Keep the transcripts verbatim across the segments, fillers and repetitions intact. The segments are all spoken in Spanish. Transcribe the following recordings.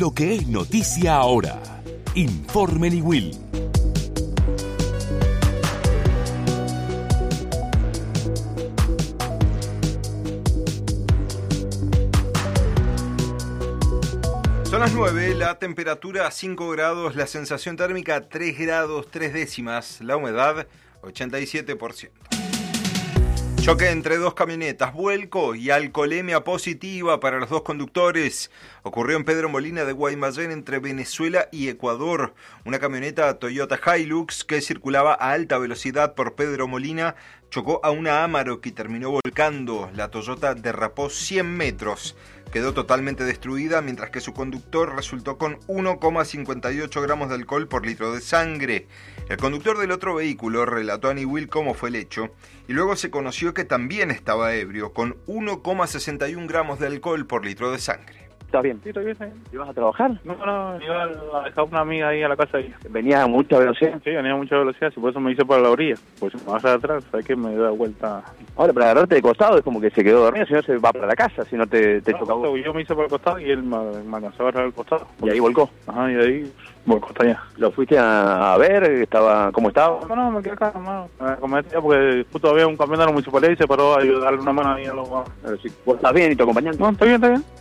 Lo que es noticia ahora. Informe Niwil. Son las nueve, la temperatura a cinco grados, la sensación térmica a tres grados tres décimas, la humedad ochenta y siete por ciento. Choque entre dos camionetas, vuelco y alcoholemia positiva para los dos conductores. Ocurrió en Pedro Molina de Guaymallén entre Venezuela y Ecuador. Una camioneta Toyota Hilux que circulaba a alta velocidad por Pedro Molina chocó a una Amarok y terminó volcando. La Toyota derrapó cien metros. Quedó totalmente destruida, mientras que su conductor resultó con uno coma cincuenta y ocho gramos de alcohol por litro de sangre. El conductor del otro vehículo relató a Niwil cómo fue el hecho, y luego se conoció que también estaba ebrio, con uno coma sesenta y uno gramos de alcohol por litro de sangre. ¿Estás bien? Sí, estoy bien, estoy bien. ¿Ibas a trabajar? No, no, iba a dejar una amiga ahí a la casa de ella. ¿Venía a mucha velocidad? Sí, venía a mucha velocidad, y por eso me hice para la orilla. Pues si me vas de atrás, sabes que me da vuelta. Ahora, para agarrarte de costado es como que se quedó dormido, si no se va para la casa, si no te, te no, choca vos. Yo me hice para el costado y él me, me alcanzó a agarrar al costado. Y ahí volcó. Ajá, y ahí volcó hasta allá. ¿Lo fuiste a, a ver? Estaba, ¿Cómo estaba? No, no, me quedé acá, hermano. Me cometía porque justo había un camión de la municipalidad y se paró a darle una mano ahí a los... ¿Vos estás bien y tu acompañante? No, está bien, está bien.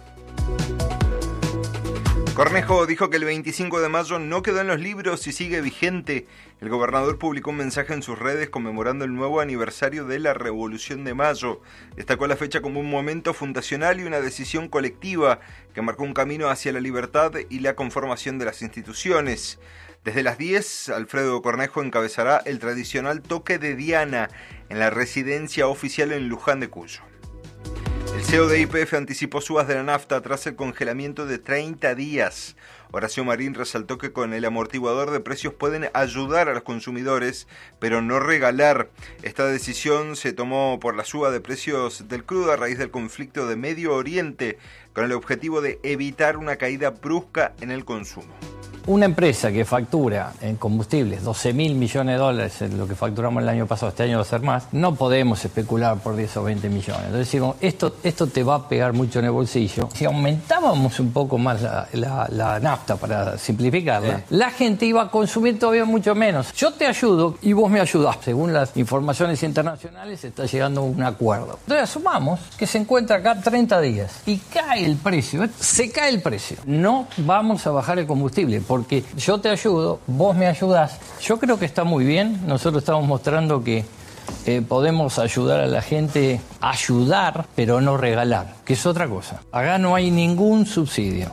Cornejo dijo que el veinticinco de mayo no quedó en los libros y sigue vigente. El gobernador publicó un mensaje en sus redes conmemorando el nuevo aniversario de la Revolución de Mayo. Destacó la fecha como un momento fundacional y una decisión colectiva que marcó un camino hacia la libertad y la conformación de las instituciones. Desde las diez, Alfredo Cornejo encabezará el tradicional toque de Diana en la residencia oficial en Luján de Cuyo. El C E O de Y P F anticipó subas de la nafta tras el congelamiento de treinta días. Horacio Marín resaltó que con el amortiguador de precios pueden ayudar a los consumidores, pero no regalar. Esta decisión se tomó por la suba de precios del crudo a raíz del conflicto de Medio Oriente, con el objetivo de evitar una caída brusca en el consumo. Una empresa que factura en combustibles doce mil millones de dólares, en lo que facturamos el año pasado, este año va a ser más, no podemos especular por diez o veinte millones. Entonces decimos, esto, esto te va a pegar mucho en el bolsillo. Si aumentábamos un poco más la, la, la nafta, para simplificarla, eh. la gente iba a consumir todavía mucho menos. Yo te ayudo y vos me ayudás. Según las informaciones internacionales, está llegando a un acuerdo. Entonces asumamos que se encuentra acá treinta días y cae el precio, se cae el precio. No vamos a bajar el combustible, porque yo te ayudo, vos me ayudás. Yo creo que está muy bien. Nosotros estamos mostrando que eh, podemos ayudar a la gente, ayudar, pero no regalar, que es otra cosa. Acá no hay ningún subsidio.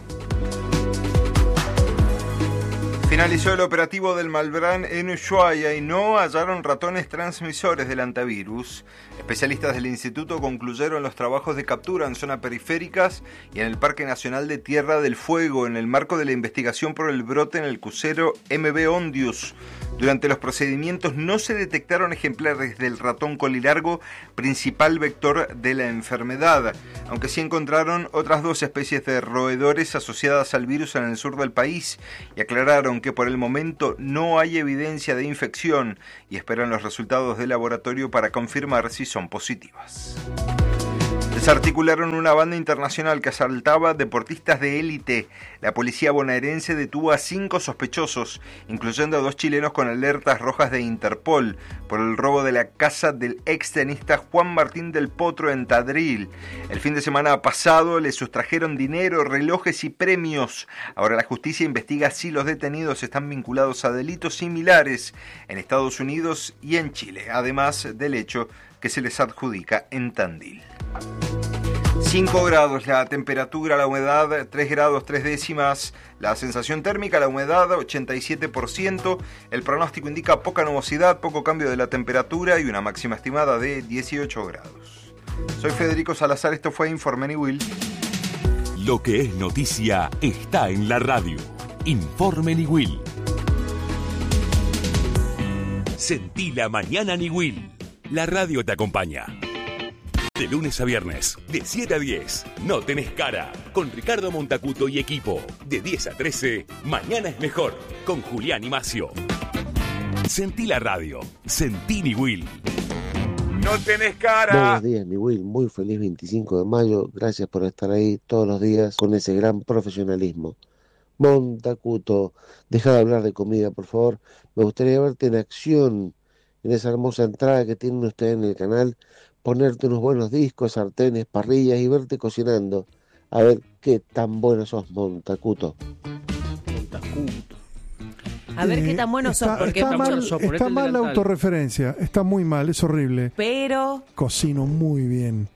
Finalizó el operativo del Malbrán en Ushuaia y no hallaron ratones transmisores del antivirus. Especialistas del instituto concluyeron los trabajos de captura en zonas periféricas y en el Parque Nacional de Tierra del Fuego en el marco de la investigación por el brote en el crucero M V Ondius. Durante los procedimientos no se detectaron ejemplares del ratón colilargo, principal vector de la enfermedad, aunque sí encontraron otras dos especies de roedores asociadas al virus en el sur del país y aclararon que por el momento no hay evidencia de infección y esperan los resultados del laboratorio para confirmar si son positivas. Desarticularon una banda internacional que asaltaba deportistas de élite. La policía bonaerense detuvo a cinco sospechosos, incluyendo a dos chilenos con alertas rojas de Interpol, por el robo de la casa del extenista Juan Martín del Potro en Tadril. El fin de semana pasado le sustrajeron dinero, relojes y premios. Ahora la justicia investiga si los detenidos están vinculados a delitos similares en Estados Unidos y en Chile, además del hecho que se les adjudica en Tandil. cinco grados la temperatura, la humedad tres grados tres décimas, la sensación térmica, la humedad ochenta y siete por ciento, el pronóstico indica poca nubosidad, poco cambio de la temperatura y una máxima estimada de dieciocho grados. Soy Federico Salazar, esto fue Informe Niwil. Lo que es noticia está en la radio. Informe Niwil. Sentí la mañana Niwil. La radio te acompaña. De lunes a viernes, de siete a diez, No Tenés Cara, con Ricardo Montacuto y equipo. De diez a trece, Mañana es Mejor, con Julián y Macio. Sentí la radio, sentí Niwil. No tenés cara. Buenos días, Niwil, muy feliz veinticinco de mayo, gracias por estar ahí todos los días con ese gran profesionalismo. Montacuto, deja de hablar de comida, por favor. Me gustaría verte en acción, en esa hermosa entrada que tienen ustedes en el canal, ponerte unos buenos discos, sartenes, parrillas y verte cocinando. A ver qué tan bueno sos, Montacuto. Montacuto. A ver Eh, qué tan bueno está, sos, porque está mal, Ponete el está mal la delantal. autorreferencia, está muy mal, es horrible. Pero Cocino muy bien.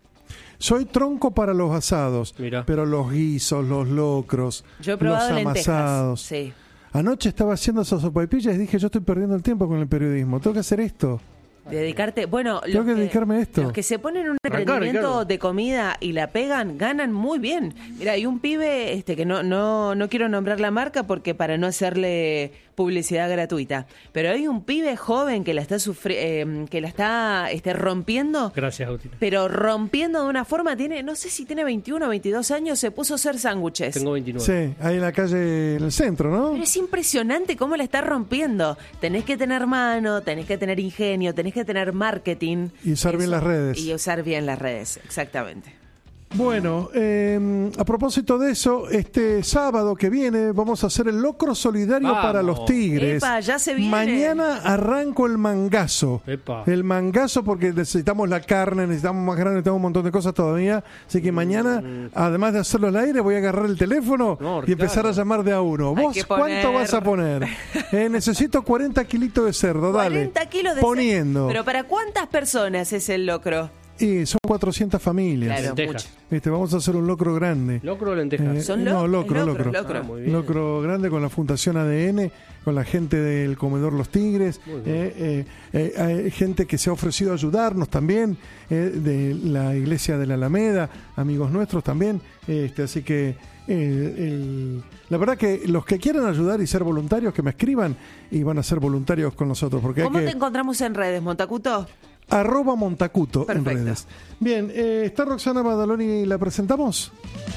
Soy tronco para los asados, Mira. pero los guisos, los locros, yo he probado los lentejas. amasados. Sí. Anoche estaba haciendo esas sopaipillas y dije, yo estoy perdiendo el tiempo con el periodismo, tengo que hacer esto. Dedicarte, bueno, Tengo los que dedicarme a esto. Los que se ponen un Arrancar, emprendimiento Ricardo. de comida y la pegan, ganan muy bien. Mira, hay un pibe este que no no no quiero nombrar la marca porque para no hacerle publicidad gratuita, pero hay un pibe joven que la está sufri eh, que la está este, rompiendo. Gracias, Agustín. Pero rompiendo de una forma, tiene, no sé si tiene veintiuno o veintidós años, se puso a hacer sándwiches. Tengo veintinueve. Sí, ahí en la calle, en el centro, ¿no? Pero es impresionante cómo la está rompiendo. Tenés que tener mano, tenés que tener ingenio, tenés que tener marketing. Y usar bien las redes. Y usar bien las redes, exactamente. Bueno, eh, a propósito de eso, este sábado que viene vamos a hacer el locro solidario Vamos. para los Tigres. Epa, ya se viene. Mañana arranco el mangazo. Epa. El mangazo porque necesitamos la carne, necesitamos más grande, necesitamos un montón de cosas todavía. Así que mañana, además de hacerlo al aire, voy a agarrar el teléfono No, y empezar Ricardo. a llamar de a uno. Hay ¿Vos que cuánto poner- vas a poner? Eh, necesito cuarenta kilitos de cerdo, dale. cuarenta kilos de Poniendo. cerdo. Pero ¿para cuántas personas es el locro? Y son cuatrocientas familias. Claro, Lentejas. mucho. Viste, vamos a hacer un locro grande. ¿Locro o lentejas? Eh, Son no, lo- locro, es locro. locro, locro. Ah, muy bien. Locro grande con la Fundación A D N, con la gente del Comedor Los Tigres, Muy bien. eh, eh, eh, hay gente que se ha ofrecido a ayudarnos también, eh, de la Iglesia de la Alameda, amigos nuestros también. Este, así que eh, el- la verdad que los que quieran ayudar y ser voluntarios, que me escriban y van a ser voluntarios con nosotros. Porque hay ¿Cómo que... te encontramos en redes, Montacuto? Arroba Montacuto Perfecto. en redes. Bien, eh, ¿está Roxana Badaloni y la presentamos?